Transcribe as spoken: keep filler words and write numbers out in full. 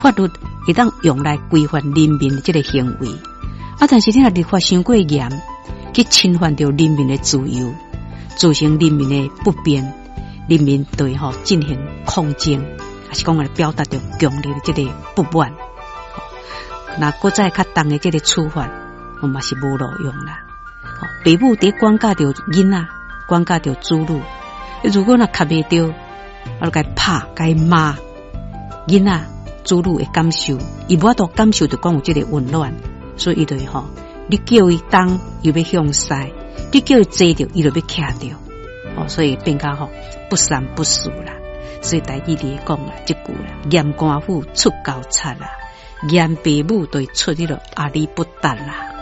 法律会当用来规范人民的这个行为，啊，但是你若立法伤过严，去侵犯到人民的自由，造成人民的不便，人民对吼进行抗争，还是讲来表达着强烈的这个不满。那搁再较重的这个处罚，我嘛是无路用啦。父母伫管教着囡仔，管教着子女，如果若卡袂着，我就该拍，该骂囡仔。子女会感受，伊无法度感受就讲有这个温暖，所以伊就吼，你叫伊东，伊要向西；你叫伊坐着，伊就要徛着。哦，所以变甲吼不三不四啦。所以台语里讲啦，这句啦，严官府出高贼啦，严父母对出迄个阿里不达啦。